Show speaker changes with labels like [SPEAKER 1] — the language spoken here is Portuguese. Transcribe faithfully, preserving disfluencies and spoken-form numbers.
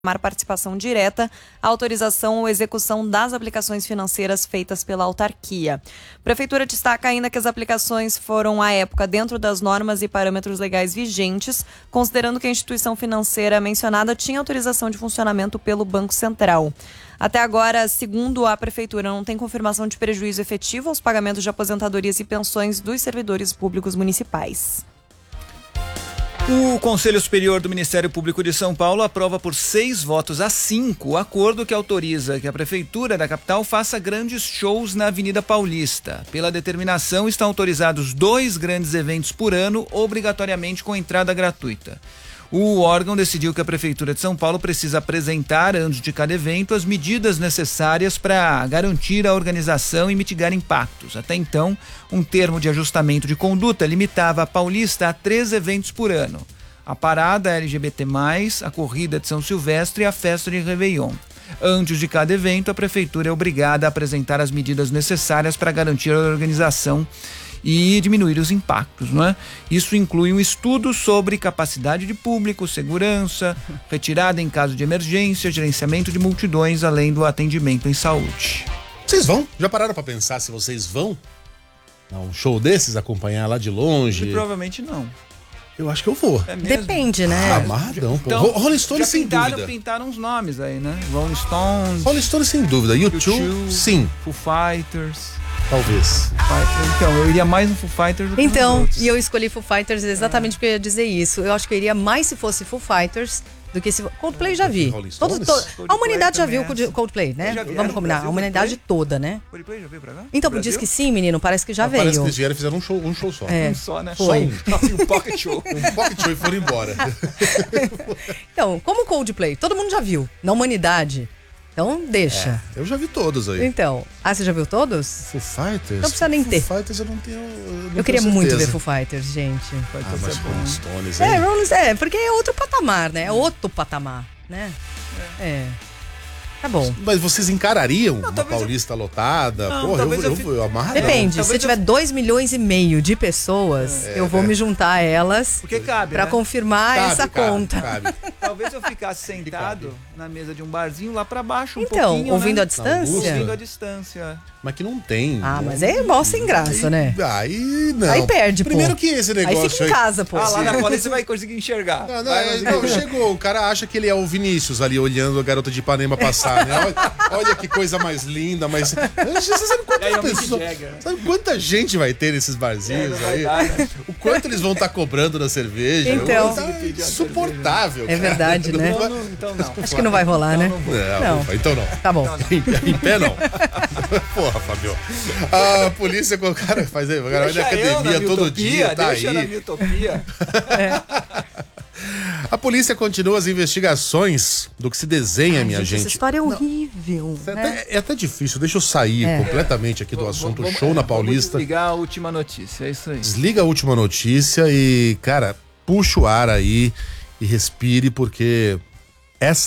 [SPEAKER 1] participação direta, autorização ou execução das aplicações financeiras feitas pela autarquia. A Prefeitura destaca ainda que as aplicações foram, à época, dentro das normas e parâmetros legais vigentes, considerando que a instituição financeira mencionada tinha autorização de funcionamento pelo Banco Central. Até agora, segundo a Prefeitura, não tem confirmação de prejuízo efetivo aos pagamentos de aposentadorias e pensões dos servidores públicos municipais.
[SPEAKER 2] O Conselho Superior do Ministério Público de São Paulo aprova por seis votos a cinco o acordo que autoriza que a Prefeitura da capital faça grandes shows na Avenida Paulista. Pela determinação, estão autorizados dois grandes eventos por ano, obrigatoriamente com entrada gratuita. O órgão decidiu que a Prefeitura de São Paulo precisa apresentar, antes de cada evento, as medidas necessárias para garantir a organização e mitigar impactos. Até então, um termo de ajustamento de conduta limitava a Paulista a três eventos por ano: a parada L G B T mais, a corrida de São Silvestre e a festa de Réveillon. Antes de cada evento, a Prefeitura é obrigada a apresentar as medidas necessárias para garantir a organização e diminuir os impactos, não é? Isso inclui um estudo sobre capacidade de público, segurança, retirada em caso de emergência, gerenciamento de multidões, além do atendimento em saúde.
[SPEAKER 3] Vocês vão? Já pararam para pensar se vocês vão a um show desses, acompanhar lá de longe?
[SPEAKER 2] E provavelmente não.
[SPEAKER 3] Eu acho que eu vou.
[SPEAKER 1] É Depende, né?
[SPEAKER 3] Ah, amarradão, pô.
[SPEAKER 2] Então,
[SPEAKER 3] Rolling Stones sem
[SPEAKER 2] pintaram,
[SPEAKER 3] dúvida.
[SPEAKER 2] pintaram uns nomes aí, né? Rolling Stones.
[SPEAKER 3] Rolling Stones sem dúvida. U dois, sim.
[SPEAKER 2] Foo Fighters.
[SPEAKER 3] Talvez.
[SPEAKER 2] Então, eu iria mais no Foo Fighters do que
[SPEAKER 4] Então,
[SPEAKER 2] nos outros.
[SPEAKER 4] e eu escolhi Foo Fighters exatamente porque eu ia dizer isso. Eu acho que eu iria mais se fosse Foo Fighters do que se... Coldplay já vi. Todo, todo... A humanidade já viu o Coldplay, né? Vamos combinar. A humanidade toda, né?
[SPEAKER 2] Coldplay já veio pra cá?
[SPEAKER 4] Então, diz que sim, menino. Parece que já
[SPEAKER 3] ah,
[SPEAKER 4] veio.
[SPEAKER 3] Parece que eles vieram e fizeram um show, um show só.
[SPEAKER 4] É,
[SPEAKER 2] um só, né?
[SPEAKER 4] Foi.
[SPEAKER 2] Só um, um pocket show.
[SPEAKER 3] Um pocket show e foram embora.
[SPEAKER 4] Então, como Coldplay, todo mundo já viu. Na humanidade. Então, deixa.
[SPEAKER 3] É, eu já vi todos aí.
[SPEAKER 4] Então, ah, você já viu todos?
[SPEAKER 3] Foo Fighters?
[SPEAKER 4] Não precisa nem ter.
[SPEAKER 3] Foo Fighters eu não tenho. Eu, não
[SPEAKER 4] eu queria
[SPEAKER 3] tenho
[SPEAKER 4] muito
[SPEAKER 3] certeza.
[SPEAKER 4] ver Foo Fighters, gente.
[SPEAKER 3] Ah, mas Rolling Stones,
[SPEAKER 4] É, Rolling é, porque é outro patamar, né? É outro patamar, né? É. é. Tá bom.
[SPEAKER 3] Mas vocês encarariam
[SPEAKER 2] não,
[SPEAKER 3] uma Paulista eu... lotada?
[SPEAKER 2] Não,
[SPEAKER 3] Porra, eu,
[SPEAKER 2] eu,
[SPEAKER 3] eu,
[SPEAKER 2] fico...
[SPEAKER 3] eu, eu amarro.
[SPEAKER 4] Depende,
[SPEAKER 2] não,
[SPEAKER 4] se tiver
[SPEAKER 2] eu...
[SPEAKER 4] dois milhões e meio de pessoas, é, eu vou é. me juntar a elas.
[SPEAKER 2] Porque cabe,
[SPEAKER 4] pra
[SPEAKER 2] né?
[SPEAKER 4] confirmar
[SPEAKER 3] cabe,
[SPEAKER 4] essa
[SPEAKER 3] cabe,
[SPEAKER 4] conta.
[SPEAKER 3] Cabe.
[SPEAKER 2] Talvez eu ficasse sentado na mesa de um barzinho lá pra baixo um
[SPEAKER 4] então,
[SPEAKER 2] pouquinho,
[SPEAKER 4] ouvindo
[SPEAKER 2] né?
[SPEAKER 4] a distância?
[SPEAKER 2] Ouvindo a distância.
[SPEAKER 3] Mas que não tem.
[SPEAKER 4] Ah,
[SPEAKER 3] não...
[SPEAKER 4] mas é mó sem graça,
[SPEAKER 3] aí,
[SPEAKER 4] né?
[SPEAKER 3] Aí não.
[SPEAKER 4] Aí perde,
[SPEAKER 3] Primeiro
[SPEAKER 4] pô.
[SPEAKER 3] que esse negócio
[SPEAKER 4] aí fica em casa, pô.
[SPEAKER 2] Ah, lá na Paulista você vai conseguir enxergar.
[SPEAKER 3] Não, não, é, não, chegou, o cara acha que ele é o Vinícius ali, olhando a garota de Ipanema passar, né? Olha, olha que coisa mais linda, mas... Você sabe quantas pessoas... Sabe quanta gente vai ter nesses barzinhos é, aí? Dar, né? O quanto eles vão estar tá cobrando na cerveja?
[SPEAKER 4] Então...
[SPEAKER 3] Tá insuportável,
[SPEAKER 4] É verdade, né?
[SPEAKER 2] Não, não, então não.
[SPEAKER 4] Acho que não vai rolar, né?
[SPEAKER 3] Não, não. não. Então não.
[SPEAKER 4] Tá bom.
[SPEAKER 3] Não, não. Em, em pé não. Porra, Fabio. A polícia com o cara faz aí, o cara vai na academia todo dia, tá
[SPEAKER 2] deixa
[SPEAKER 3] aí.
[SPEAKER 2] Na mitopia.
[SPEAKER 4] É.
[SPEAKER 3] A polícia continua as investigações do que se desenha,
[SPEAKER 4] Ai,
[SPEAKER 3] minha
[SPEAKER 4] gente,
[SPEAKER 3] gente.
[SPEAKER 4] Essa história é horrível.
[SPEAKER 3] É,
[SPEAKER 4] né?
[SPEAKER 3] até, é até difícil, deixa eu sair é. completamente aqui do
[SPEAKER 2] vamos,
[SPEAKER 3] assunto
[SPEAKER 2] vamos,
[SPEAKER 3] show na
[SPEAKER 2] é,
[SPEAKER 3] Paulista.
[SPEAKER 2] Vamos desligar a última notícia, é isso aí.
[SPEAKER 3] Desliga a última notícia e, cara, puxa o ar aí e respire, porque essa